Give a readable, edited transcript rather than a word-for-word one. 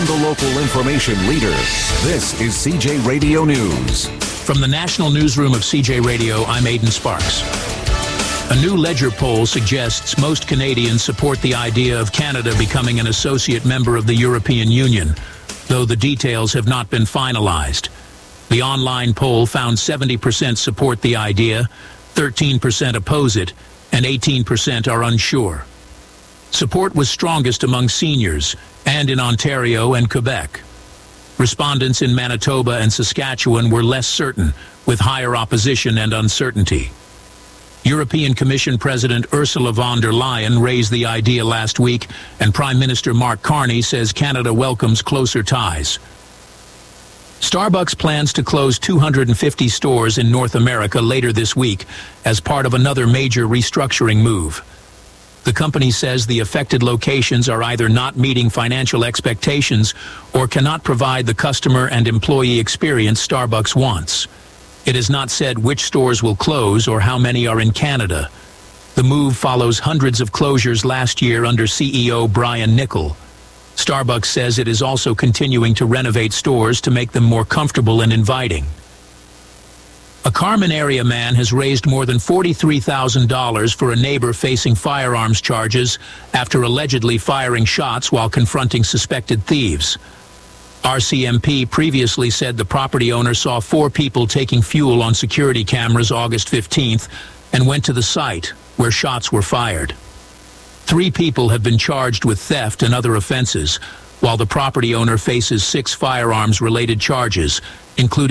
the local information leader. This is CJ Radio News. From the National Newsroom of CJ Radio, I'm Aidan Sparks. A new Ledger poll suggests most Canadians support the idea of Canada becoming an associate member of the European Union, though the details have not been finalized. The online poll found 70% support the idea, 13% oppose it, and 18% are unsure. Support was strongest among seniors and in Ontario and Quebec. Respondents in Manitoba and Saskatchewan were less certain, with higher opposition and uncertainty. European Commission President Ursula von der Leyen raised the idea last week, and Prime Minister Mark Carney says Canada welcomes closer ties. Starbucks plans to close 250 stores in North America later this week as part of another major restructuring move. The company says the affected locations are either not meeting financial expectations or cannot provide the customer and employee experience Starbucks wants. It has not said which stores will close or how many are in Canada. The move follows hundreds of closures last year under CEO Brian Niccol. Starbucks says it is also continuing to renovate stores to make them more comfortable and inviting. A Carmen area man has raised more than $43,000 for a neighbor facing firearms charges after allegedly firing shots while confronting suspected thieves. RCMP previously said the property owner saw 4 people taking fuel on security cameras August 15th and went to the site where shots were fired. 3 people have been charged with theft and other offenses, while the property owner faces 6 firearms-related charges, including